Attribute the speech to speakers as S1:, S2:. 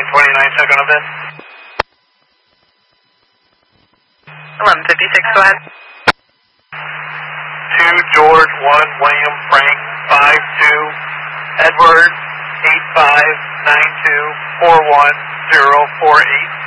S1: 1129, check on a bit.
S2: 1156, go ahead.
S1: 2 George 1 William Frank 52 Edward 8592 41048.